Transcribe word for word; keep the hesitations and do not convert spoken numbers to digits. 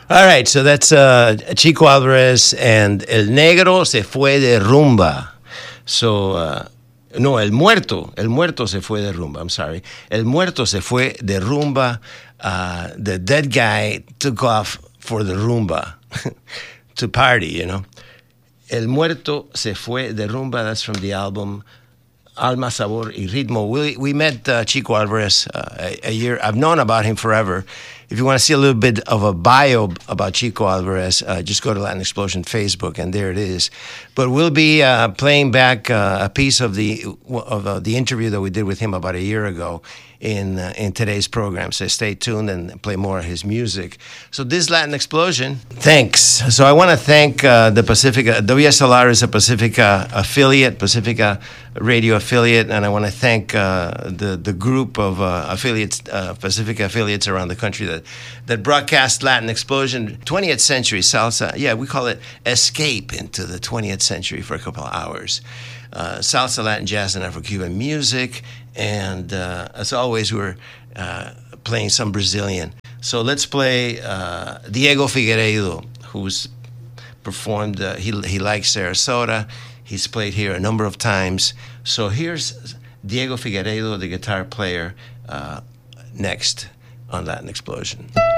All right, so that's uh, Chico Alvarez and El Negro se fue de rumba. So, uh, no, El Muerto, El Muerto se fue de rumba, I'm sorry. El Muerto se fue de rumba. Uh, the dead guy took off for the rumba to party, you know. El Muerto se fue de rumba, that's from the album Alma, Sabor y Ritmo. We, we met uh, Chico Alvarez uh, a, a year. I've known about him forever. If you want to see a little bit of a bio about Chico Alvarez, uh, just go to Latin Explosion Facebook, and there it is. But we'll be uh, playing back uh, a piece of the of uh, the interview that we did with him about a year ago in uh, in today's program. So stay tuned and play more of his music. So this Latin Explosion, thanks. So I want to thank uh, the Pacifica. W S L R is a Pacifica affiliate, Pacifica radio affiliate, and I want to thank uh, the the group of uh, affiliates, uh, Pacifica affiliates around the country that that broadcast Latin Explosion, twentieth century salsa. Yeah, we call it escape into the twentieth century for a couple of hours. Uh, salsa, Latin, jazz, and Afro-Cuban music. And uh, as always, we're uh, playing some Brazilian. So let's play uh, Diego Figueiredo, who's performed, uh, he, he likes Sarasota. He's played here a number of times. So here's Diego Figueiredo, the guitar player, uh, next on Latin Explosion.